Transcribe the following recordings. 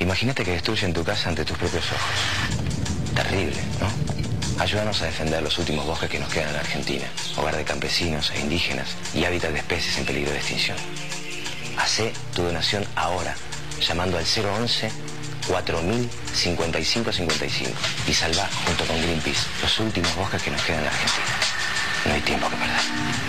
Imagínate que destruyen tu casa ante tus propios ojos. Terrible, ¿no? Ayúdanos a defender los últimos bosques que nos quedan en la Argentina, hogar de campesinos e indígenas y hábitat de especies en peligro de extinción. Hacé tu donación ahora, llamando al 011 4000 55 55 y salva junto con Greenpeace los últimos bosques que nos quedan en la Argentina. No hay tiempo que perder.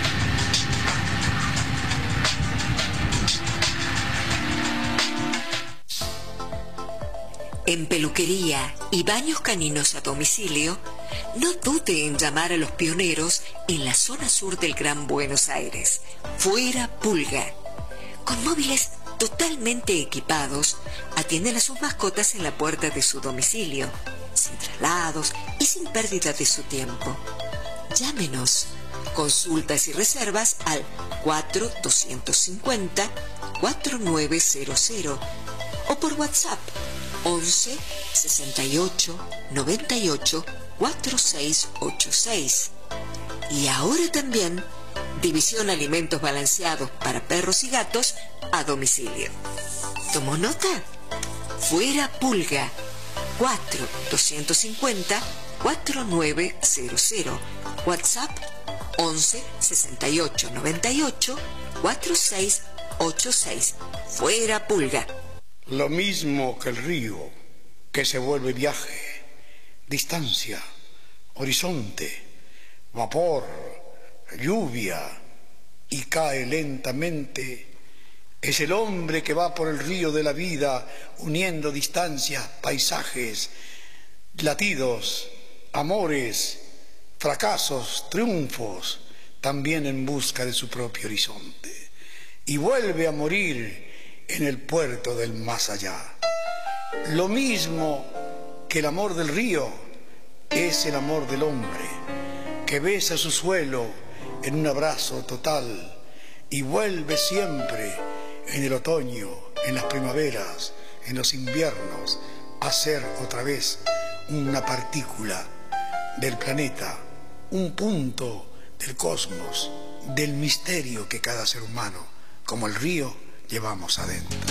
En peluquería y baños caninos a domicilio, no dude en llamar a los pioneros en la zona sur del Gran Buenos Aires. Fuera Pulga. Con móviles totalmente equipados, atienden a sus mascotas en la puerta de su domicilio, sin traslados y sin pérdida de su tiempo. Llámenos. Consultas y reservas al 4250-4900 o por WhatsApp 11 68 98 4686. Y ahora también división alimentos balanceados para perros y gatos a domicilio. ¿Tomó nota? Fuera Pulga 4250-4900. WhatsApp 11 68 98 4686. Fuera Pulga. Lo mismo que el río, que se vuelve viaje, distancia, horizonte, vapor, lluvia y cae lentamente, es el hombre que va por el río de la vida uniendo distancias, paisajes, latidos, amores, fracasos, triunfos, también en busca de su propio horizonte, y vuelve a morir en el puerto del más allá. Lo mismo que el amor del río es el amor del hombre, que besa su suelo en un abrazo total y vuelve siempre en el otoño, en las primaveras, en los inviernos, a ser otra vez una partícula del planeta, un punto del cosmos, del misterio que cada ser humano, como el río, llevamos adentro.